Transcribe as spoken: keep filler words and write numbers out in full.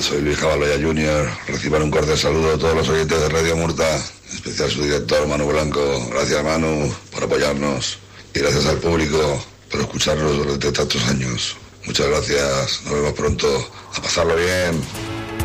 soy Luis Caballoya junior Reciban un cordial saludo a todos los oyentes de Radio Murta, en especial su director Manu Blanco. Gracias, Manu, por apoyarnos, y gracias al público por escucharnos durante tantos años. Muchas gracias, nos vemos pronto, a pasarlo bien.